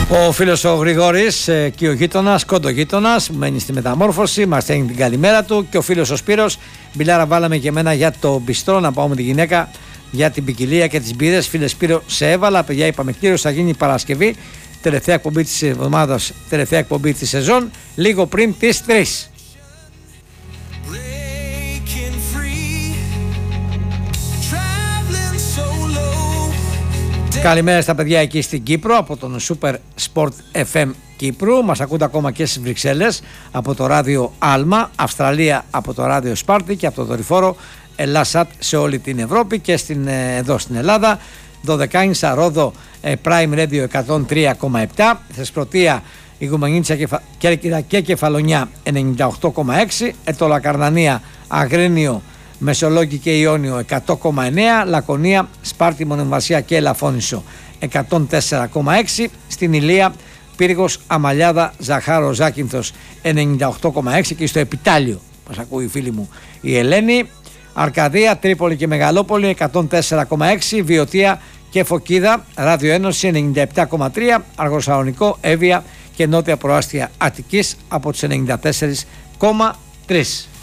Ο φίλος ο Γρηγόρης και ο γείτονας, κοντογείτονας που μένει στη Μεταμόρφωση, μας στέλνει την καλημέρα του. Και ο φίλος ο Σπύρος, μπιλάρα βάλαμε και εμένα για το μπιστρό, να πάω με τη γυναίκα για την ποικιλία και τις μπύρες. Φίλε Σπύρο, σε έβαλα, παιδιά, είπαμε κλήρωση θα γίνει Παρασκευή, τελευταία εκπομπή της εβδομάδας, τελευταία εκπομπή της σεζόν, λίγο πριν τις 3. Καλημέρα στα παιδιά εκεί στην Κύπρο από τον Super Sport FM Κύπρου. Μας ακούνται ακόμα και στις Βρυξέλλες από το ράδιο Άλμα, Αυστραλία από το ράδιο Σπάρτη και από το δορυφόρο Ελλάσατ σε όλη την Ευρώπη και εδώ στην Ελλάδα. 12 Ρόδο Prime Radio 103,7, Θεσπρωτεία, Ιγουμενίτσα, Κέρκυρα και Κεφαλονιά 98,6, Ετώλα Καρδανία, Αγρίνιο, Μεσολόγγι και Ιόνιο 100,9, Λακωνία, Σπάρτη, Μονεμβασία και Ελαφώνησο 104,6, στην Ηλία, Πύργος, Αμαλιάδα, Ζαχάρο, Ζάκυνθος 98,6 και στο Επιτάλιο, μας ακούει η φίλη μου η Ελένη, Αρκαδία, Τρίπολη και Μεγαλόπολη 104,6, Βιωτία και Φωκίδα, Ράδιο Ένωση 97,3, Αργοσαλονικό, Εύβοια και Νότια Προάστια Αττικής από τις 94,3.